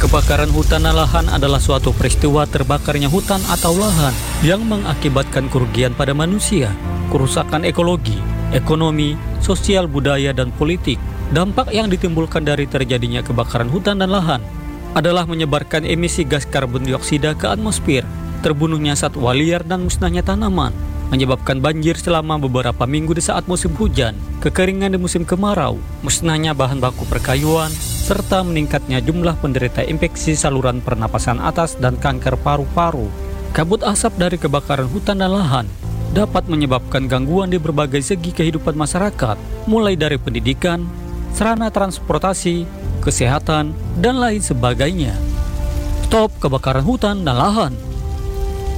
Kebakaran hutan dan lahan adalah suatu peristiwa terbakarnya hutan atau lahan yang mengakibatkan kerugian pada manusia, kerusakan ekologi, ekonomi, sosial, budaya, dan politik. Dampak yang ditimbulkan dari terjadinya kebakaran hutan dan lahan adalah menyebarkan emisi gas karbon dioksida ke atmosfer, terbunuhnya satwa liar dan musnahnya tanaman, menyebabkan banjir selama beberapa minggu di saat musim hujan, kekeringan di musim kemarau, musnahnya bahan baku perkayuan, serta meningkatnya jumlah penderita infeksi saluran pernapasan atas dan kanker paru-paru. Kabut asap dari kebakaran hutan dan lahan dapat menyebabkan gangguan di berbagai segi kehidupan masyarakat, mulai dari pendidikan, sarana transportasi, kesehatan, dan lain sebagainya. Stop kebakaran hutan dan lahan.